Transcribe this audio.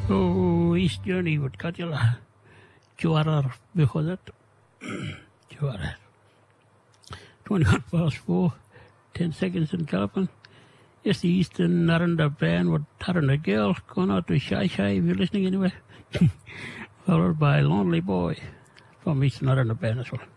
Oh, East Journey with Katila. Chuarar before that. Chuarar. 21 past 4, 10 seconds in Calapan. Yes, the Eastern Naranda band with Taranda Girl going out to Shy Shy if you're listening anyway. Followed by Lonely Boy from Eastern Naranda band as well.